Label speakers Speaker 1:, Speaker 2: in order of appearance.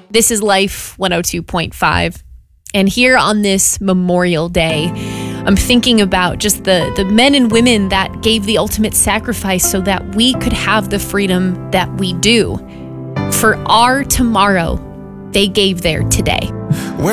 Speaker 1: This is Life 102.5. And here on this Memorial Day, I'm thinking about just the men and women that gave the ultimate sacrifice so that we could have the freedom that we do. For our tomorrow, they gave their today.